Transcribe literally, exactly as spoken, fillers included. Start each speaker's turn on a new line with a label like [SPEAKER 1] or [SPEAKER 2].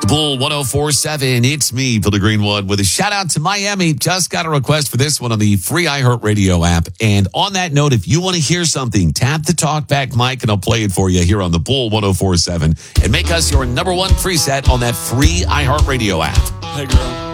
[SPEAKER 1] Bull one oh four point seven. It's me, Bill the Green One, with a shout out to Miami. Just got a request for this one on the free iHeartRadio app. And on that note, if you want to hear something, tap the talkback mic and I'll play it for you here on the Bull one oh four point seven and make us your number one preset on that free iHeartRadio app.
[SPEAKER 2] Hey, girl.